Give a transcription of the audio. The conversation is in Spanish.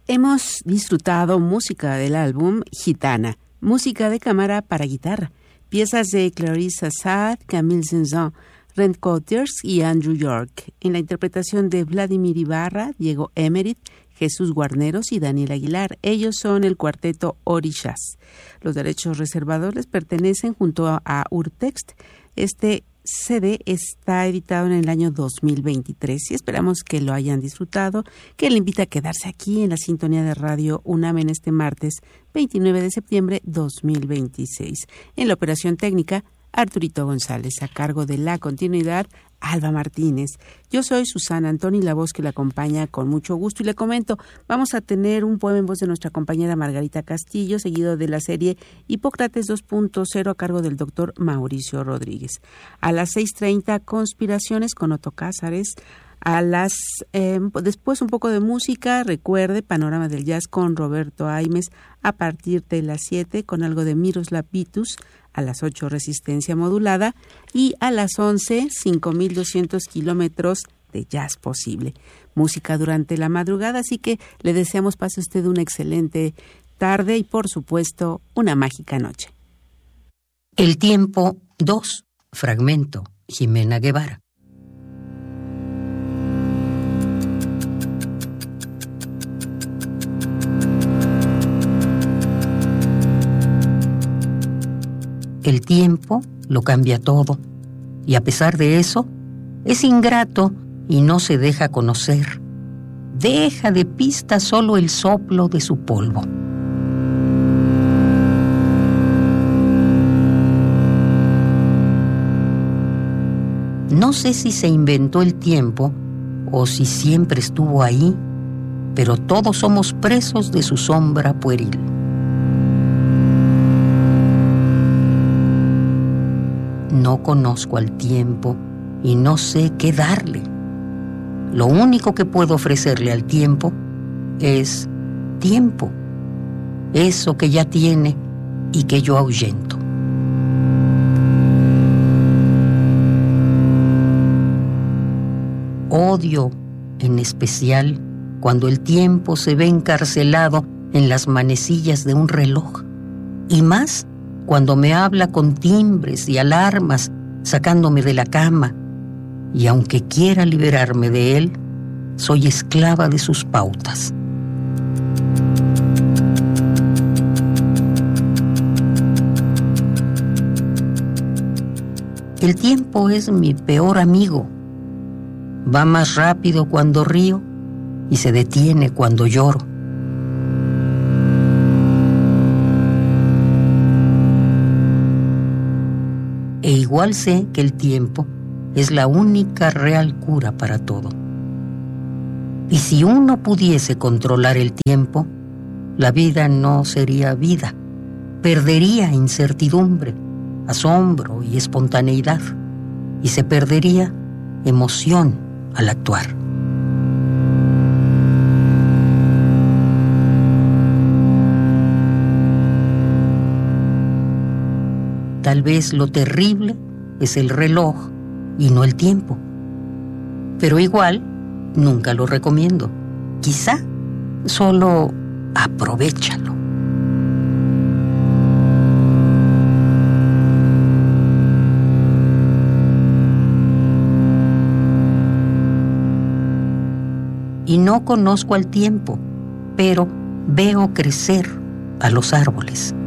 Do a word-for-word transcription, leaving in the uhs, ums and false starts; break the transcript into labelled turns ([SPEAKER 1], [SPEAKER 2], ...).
[SPEAKER 1] Hemos disfrutado música del álbum Gitana, música de cámara para guitarra, piezas de Clarisse Assad, Camille Saint-Saëns, Rent Cotters y Andrew York, en la interpretación de Vladimir Ibarra, Diego Emerick, Jesús Guarneros y Daniel Aguilar. Ellos son el cuarteto Orishas. Los derechos reservados les pertenecen junto a Urtext. Este C D está editado en el año dos mil veintitrés y esperamos que lo hayan disfrutado, que le invita a quedarse aquí en la sintonía de Radio UNAM en este martes veintinueve de septiembre dos mil veintiséis. En la operación técnica, Arturito González, a cargo de la continuidad, Alba Martínez. Yo soy Susana Antoni, la voz que la acompaña con mucho gusto, y le comento, vamos a tener un poema en voz de nuestra compañera Margarita Castillo, seguido de la serie Hipócrates dos punto cero a cargo del doctor Mauricio Rodríguez. A las seis treinta, Conspiraciones con Otto Cázares. A las eh, después un poco de música, recuerde, Panorama del Jazz con Roberto Aimes a partir de las siete, con algo de Miroslav Vitus. A las ocho, Resistencia Modulada, y a las once, cinco mil doscientos kilómetros de jazz posible. Música durante la madrugada, así que le deseamos pase usted una excelente tarde y, por supuesto, una mágica noche.
[SPEAKER 2] El tiempo dos, fragmento, Jimena Guevara. El tiempo lo cambia todo, y a pesar de eso, es ingrato y no se deja conocer. Deja de pista solo el soplo de su polvo. No sé si se inventó el tiempo o si siempre estuvo ahí, pero todos somos presos de su sombra pueril. No conozco al tiempo y no sé qué darle. Lo único que puedo ofrecerle al tiempo es tiempo, eso que ya tiene y que yo ahuyento. Odio, en especial, cuando el tiempo se ve encarcelado en las manecillas de un reloj, y más cuando me habla con timbres y alarmas, sacándome de la cama, y aunque quiera liberarme de él, soy esclava de sus pautas. El tiempo es mi peor amigo. Va más rápido cuando río y se detiene cuando lloro. E igual sé que el tiempo es la única real cura para todo. Y si uno pudiese controlar el tiempo, la vida no sería vida. Perdería incertidumbre, asombro y espontaneidad. Y se perdería emoción al actuar. Tal vez lo terrible es el reloj y no el tiempo. Pero igual, nunca lo recomiendo. Quizá solo aprovéchalo. Y no conozco al tiempo, pero veo crecer a los árboles.